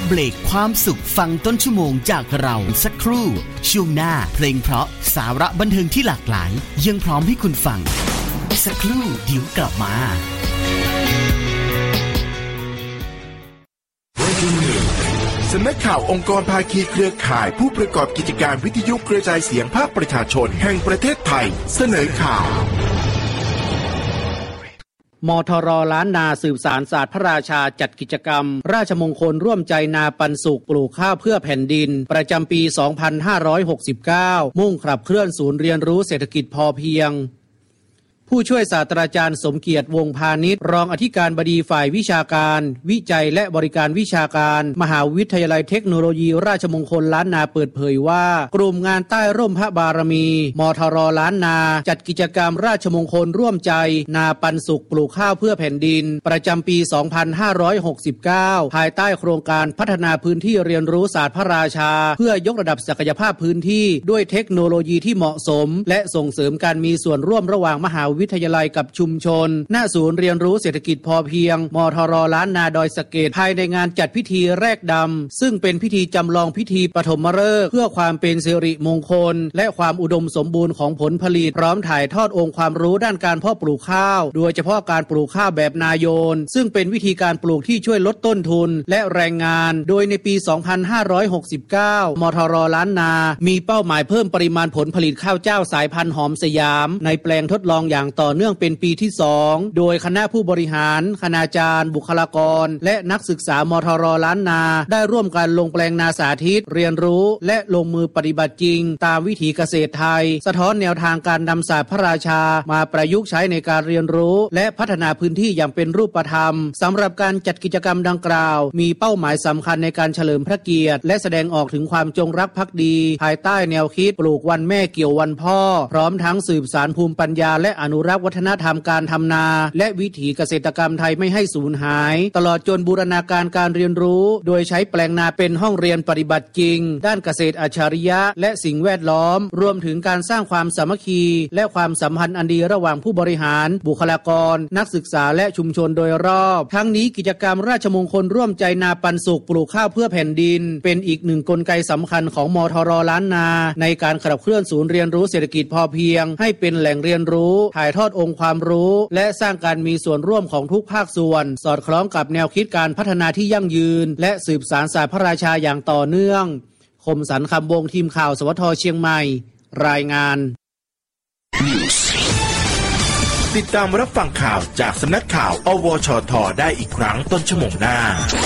เบรกความสุขฟังต้นชั่วโมงจากเราสักครู่ช่วงหน้าเพลงเพราะสาระบันเทิงที่หลากหลายยังพร้อมให้คุณฟังสักครู่เดี๋ยวกลับมาสำนักข่าวองค์กรภาคีเครือข่ายผู้ประกอบกิจการวิทยุกระจายเสียงภาคประชาชนแห่งประเทศไทยเสนอข่าวมทร.ล้านนาสืบสารศาสตร์พระราชาจัดกิจกรรมราชมงคลร่วมใจนาปันสุขปลูกข้าวเพื่อแผ่นดินประจำปี 2569 มุ่งขับเคลื่อนศูนย์เรียนรู้เศรษฐกิจพอเพียงผู้ช่วยศาสตราจารย์สมเกียรติวงพาณิชย์รองอธิการบดีฝ่ายวิชาการวิจัยและบริการวิชาการมหาวิทยาลัยเทคโนโลยีราชมงคลล้านนาเปิดเผยว่ากลุ่มงานใต้ร่มพระบารมีมทร.ล้านนาจัดกิจกรรมราชมงคลร่วมใจนาปันสุขปลูกข้าวเพื่อแผ่นดินประจำปี 2569 ภายใต้โครงการพัฒนาพื้นที่เรียนรู้ศาสตร์พระราชาเพื่อยกระดับศักยภาพพื้นที่ด้วยเทคโนโลยีที่เหมาะสมและส่งเสริมการมีส่วนร่วมระหว่างมหาวิทยาลัยกับชุมชนณศูนย์เรียนรู้เศรษฐกิจพอเพียงมทร.ล้านนาดอยสะเก็ดภายในงานจัดพิธีแรกดำซึ่งเป็นพิธีจำลองพิธีปฐมฤกษ์เพื่อความเป็นสิริมงคลและความอุดมสมบูรณ์ของผลผลิตพร้อมถ่ายทอดองค์ความรู้ด้านการเพาะปลูกข้าวโดยเฉพาะการปลูกข้าวแบบนาโยนซึ่งเป็นวิธีการปลูกที่ช่วยลดต้นทุนและแรงงานโดยในปี 2569 มทร.ล้านนามีเป้าหมายเพิ่มปริมาณผลผลิตข้าวเจ้าสายพันธุ์หอมสยามในแปลงทดลองอย่างต่อเนื่องเป็นปีที่ 2โดยคณะผู้บริหารคณาจารย์บุคลากรและนักศึกษามทร.ล้านนาได้ร่วมกันลงแปลงนาสาธิตเรียนรู้และลงมือปฏิบัติจริงตามวิถีเกษตรไทยสะท้อนแนวทางการนำศาสตร์พระราชามาประยุกต์ใช้ในการเรียนรู้และพัฒนาพื้นที่อย่างเป็นรูปธรรมสำหรับการจัดกิจกรรมดังกล่าวมีเป้าหมายสำคัญในการเฉลิมพระเกียรติและแสดงออกถึงความจงรักภักดีภายใต้แนวคิดปลูกวันแม่เกี่ยววันพ่อพร้อมทั้งสืบสานภูมิปัญญาและอนุรักษ์วัฒนธรรมการทำนาและวิถีเกษตรกรรมไทยไม่ให้สูญหายตลอดจนบูรณาการการเรียนรู้โดยใช้แปลงนาเป็นห้องเรียนปฏิบัติจริงด้านเกษตรอัจฉริยะและสิ่งแวดล้อมรวมถึงการสร้างความสามัคคีและความสัมพันธ์อันดีระหว่างผู้บริหารบุคลากรนักศึกษาและชุมชนโดยรอบทั้งนี้กิจกรรมราชมงคลร่วมใจนาปันสุขปลูกข้าวเพื่อแผ่นดินเป็นอีกหนึ่งกลไกสำคัญของมทร.ล้านนาในการขับเคลื่อนศูนย์เรียนรู้เศรษฐกิจพอเพียงให้เป็นแหล่งเรียนรู้ถ่ายทอดองค์ความรู้และสร้างการมีส่วนร่วมของทุกภาคส่วนสอดคล้องกับแนวคิดการพัฒนาที่ยั่งยืนและสืบสานศาสตร์พระราชาอย่างต่อเนื่องคมสันต์คำวงทีมข่าวสวทเชียงใหม่รายงานติดตามรับฟังข่าวจากสำนักข่าวอวชท.ได้อีกครั้งต้นชั่วโมงหน้า